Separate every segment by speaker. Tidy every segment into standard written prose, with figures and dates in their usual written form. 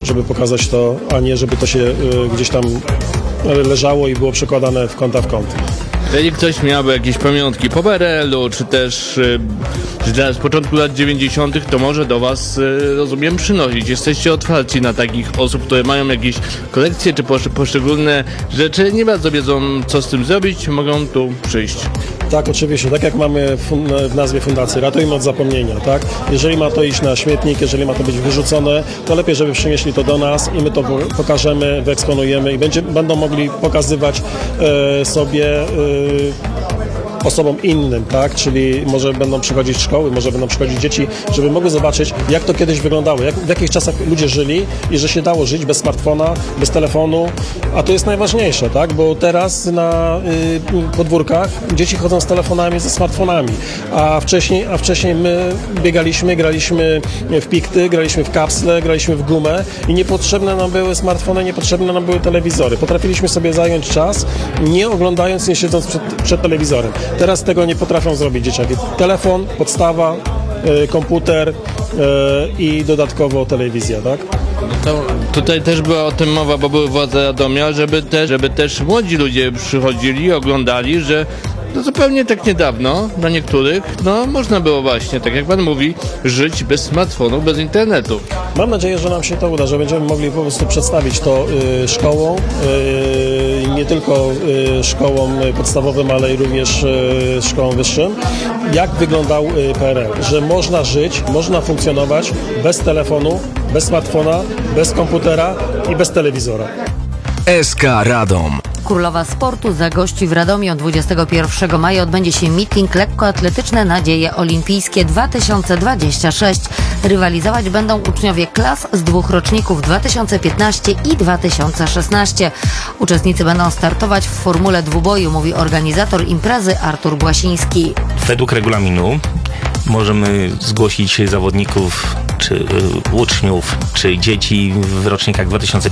Speaker 1: żeby pokazać to, a nie żeby to się gdzieś tam leżało i było przekładane w kąta w kąt.
Speaker 2: Jeżeli ktoś miałby jakieś pamiątki po PRL-u, czy też z początku lat 90., to może do Was, rozumiem, przynosić. Jesteście otwarci na takich osób, które mają jakieś kolekcje, czy poszczególne rzeczy, nie bardzo wiedzą, co z tym zrobić, mogą tu przyjść.
Speaker 1: Tak, oczywiście. Tak jak mamy w nazwie fundacji, ratujmy od zapomnienia, tak? Jeżeli ma to iść na śmietnik, jeżeli ma to być wyrzucone, to lepiej, żeby przynieśli to do nas i my to pokażemy, wyeksponujemy i będą mogli pokazywać sobie osobom innym, tak? Czyli może będą przychodzić szkoły, może będą przychodzić dzieci, żeby mogły zobaczyć, jak to kiedyś wyglądało, w jakich czasach ludzie żyli i że się dało żyć bez smartfona, bez telefonu, a to jest najważniejsze, tak? Bo teraz na podwórkach dzieci chodzą z telefonami, ze smartfonami, a wcześniej my biegaliśmy, graliśmy w pikty, graliśmy w kapsle, graliśmy w gumę i niepotrzebne nam były smartfony, niepotrzebne nam były telewizory. Potrafiliśmy sobie zająć czas, nie oglądając, nie siedząc przed telewizorem. Teraz tego nie potrafią zrobić dzieciaki. Telefon, podstawa, komputer i dodatkowo telewizja, tak?
Speaker 2: To tutaj też była o tym mowa, bo były władze Radomia, żeby też młodzi ludzie przychodzili, oglądali, że to zupełnie tak niedawno, dla niektórych, można było właśnie, tak jak Pan mówi, żyć bez smartfonu, bez internetu.
Speaker 1: Mam nadzieję, że nam się to uda, że będziemy mogli po prostu przedstawić to szkołom, nie tylko szkołom podstawowym, ale i również szkołom wyższym, jak wyglądał PRL, że można żyć, można funkcjonować bez telefonu, bez smartfona, bez komputera i bez telewizora.
Speaker 3: SK Radom.
Speaker 4: Królowa Sportu zagości w Radomiu. 21 maja odbędzie się meeting lekkoatletyczne Nadzieje Olimpijskie 2026. Rywalizować będą uczniowie klas z 2 roczników 2015 i 2016. Uczestnicy będą startować w formule dwuboju, mówi organizator imprezy Artur Błasiński.
Speaker 5: Według regulaminu możemy zgłosić zawodników, czy uczniów, czy dzieci w rocznikach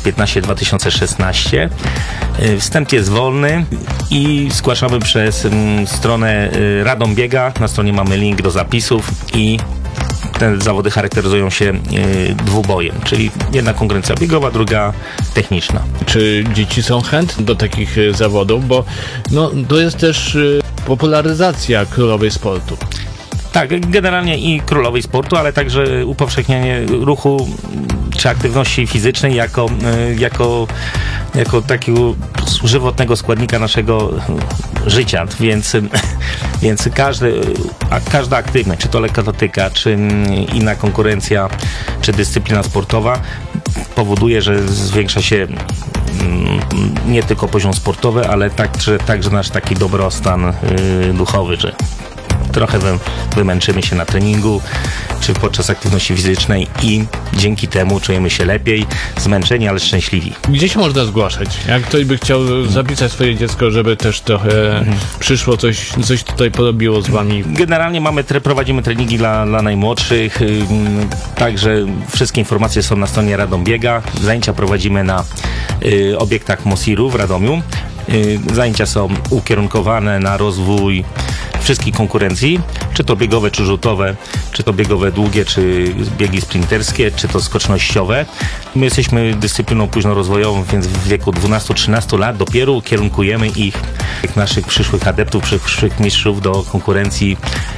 Speaker 5: 2015-2016. Wstęp jest wolny i zgłaszamy przez stronę Radom Biega. Na stronie mamy link do zapisów i te zawody charakteryzują się dwubojem, czyli jedna konkurencja biegowa, druga techniczna.
Speaker 2: Czy dzieci są chętne do takich zawodów? Bo to jest też popularyzacja królowej sportu.
Speaker 5: Tak, generalnie i królowej sportu, ale także upowszechnianie ruchu czy aktywności fizycznej jako takiego żywotnego składnika naszego życia, więc każda aktywność, czy to lekkoatletyka, czy inna konkurencja, czy dyscyplina sportowa powoduje, że zwiększa się nie tylko poziom sportowy, ale także nasz taki dobrostan duchowy, że trochę wymęczymy się na treningu czy podczas aktywności fizycznej i dzięki temu czujemy się lepiej, zmęczeni, ale szczęśliwi.
Speaker 2: Gdzie się można zgłaszać? Jak ktoś by chciał zapisać swoje dziecko, żeby też trochę przyszło, coś tutaj porobiło z Wami?
Speaker 5: Generalnie prowadzimy treningi dla najmłodszych, także wszystkie informacje są na stronie Radom Biega. Zajęcia prowadzimy na obiektach Mosiru w Radomiu. Zajęcia są ukierunkowane na rozwój wszystkich konkurencji, czy to biegowe, czy rzutowe, czy to biegowe długie, czy biegi sprinterskie, czy to skocznościowe. My jesteśmy dyscypliną późnorozwojową, więc w wieku 12-13 lat dopiero ukierunkujemy naszych przyszłych adeptów, przyszłych mistrzów do konkurencji,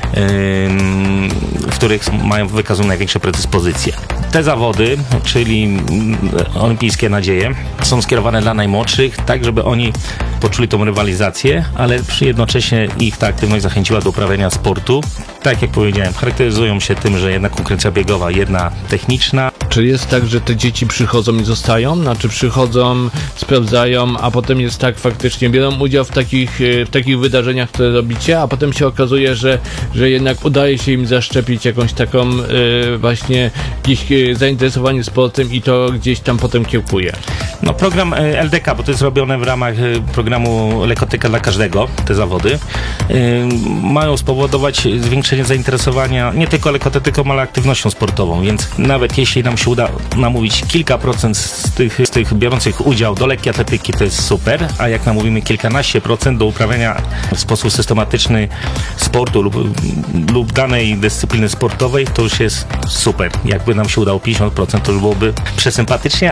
Speaker 5: w których wykazują największe predyspozycje. Te zawody, czyli olimpijskie nadzieje, są skierowane dla najmłodszych, tak żeby oni poczuli tą rywalizację, ale jednocześnie ich ta aktywność zachęciła do uprawiania sportu. Tak jak powiedziałem, charakteryzują się tym, że jedna konkurencja biegowa, jedna techniczna.
Speaker 2: Czy jest tak, że te dzieci przychodzą i zostają? Znaczy przychodzą, sprawdzają, a potem jest tak, faktycznie biorą udział w takich wydarzeniach, które robicie, a potem się okazuje, że jednak udaje się im zaszczepić jakąś taką właśnie jakieś zainteresowanie sportem i to gdzieś tam potem kiełkuje.
Speaker 5: Program LDK, bo to jest robione w ramach programu Lekkoatletyka dla każdego, te zawody, mają spowodować zwiększenie zainteresowania nie tylko lekkoatletyką, ale aktywnością sportową, więc nawet jeśli nam się uda namówić kilka procent z tych biorących udział do lekkiej atletyki, to jest super, a jak namówimy kilkanaście procent do uprawiania w sposób systematyczny sportu lub danej dyscypliny sportowej, to już jest super. Jakby nam się udało 50%, to już byłoby przesympatycznie,